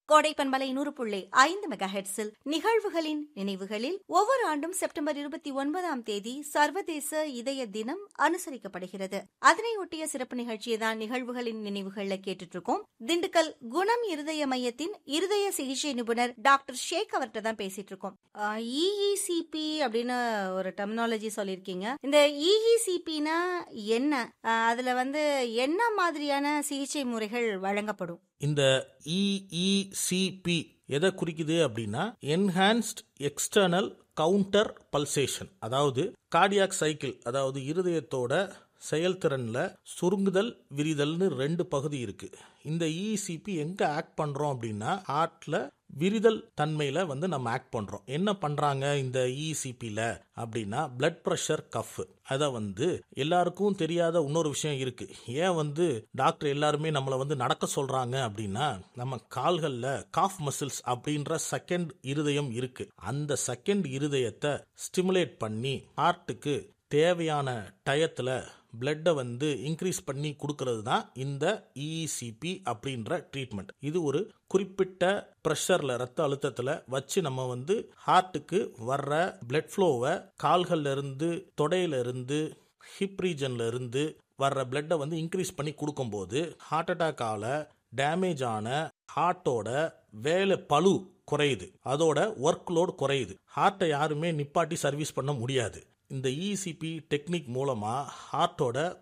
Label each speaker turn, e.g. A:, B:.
A: கோடை பண்பலை 100.5 மெகாஹெர்ட்ஸில் நிகழ்வுகளின் நினைவுகளில் ஒவ்வொரு ஆண்டும் செப்டம்பர் 29ஆம் தேதி சர்வதேச இதய தினம் அனுசரிக்கப்படுகிறது. அதனையொட்டிய சிறப்பு நிகழ்ச்சியை தான் நிகழ்வுகளின் நினைவுகள்ல கேட்டுட்டு இருக்கோம். திண்டுக்கல் குணம் இருதய மையத்தின் இருதய சிகிச்சை நிபுணர் டாக்டர் ஷேக் அவர்கிட்ட தான் பேசிட்டு இருக்கோம். இஇசிபி அப்படின்னு ஒரு டெர்மினாலஜி சொல்லியிருக்கீங்க. இந்த இஇசிபினா என்ன? அதுல என்ன மாதிரியான சிகிச்சை முறைகள் வழங்கப்படும்?
B: இந்த இஇசிபி எதை குறிக்குது அப்படின்னா என்ஹான்ஸ்ட் எக்ஸ்டர்னல் கவுண்டர் பல்சேஷன், அதாவது கார்டியாக் சைக்கிள், அதாவது இருதயத்தோட செயல்திறன்ல சுருங்குதல் விரிதல்னு 2 பகுதி இருக்கு. இந்த இஇசிபி எங்க ஆக்ட் பண்றோம் அப்படின்னா ஹார்ட்ல விரிதல் தன்மையில நம்ம ஆக்ட் பண்றோம். என்ன பண்றாங்க இந்த இஇசிபில அப்படின்னா பிளட் பிரஷர் கஃப். அத எல்லாருக்கும் தெரியாத இன்னொரு விஷயம் இருக்கு. ஏன் டாக்டர் எல்லாருமே நம்மளை நடக்க சொல்றாங்க அப்படின்னா நம்ம கால்கள்ல காஃப் மசில்ஸ் அப்படின்ற செகண்ட் இருதயம் இருக்கு. அந்த செகண்ட் இருதயத்தை ஸ்டிமுலேட் பண்ணி ஹார்ட்டுக்கு தேவையான டயத்துல பிளட்டை இன்க்ரீஸ் பண்ணி கொடுக்கறது தான் இந்த இஇசிபி அப்படின்ற ட்ரீட்மெண்ட். இது ஒரு குறிப்பிட்ட ப்ரெஷர்ல, ரத்த அழுத்தத்துல வச்சு நம்ம ஹார்ட்டுக்கு வர்ற பிளட் ஃப்ளோவை கால்கள்ல இருந்து, தொடையில இருந்து, ஹிப் ரீஜன்ல இருந்து வர்ற பிளட்டை இன்க்ரீஸ் பண்ணி கொடுக்கும்போது ஹார்ட் அட்டாக்கால டேமேஜ் ஆன ஹார்ட்டோட வேலை பளு குறையுது, அதோட ஒர்க் லோட் குறையுது. ஹார்ட்டை யாருமே நிப்பாட்டி சர்வீஸ் பண்ண முடியாது. இந்த இசிபி டெக்னிக் மூலமா ஹார்ட்டோட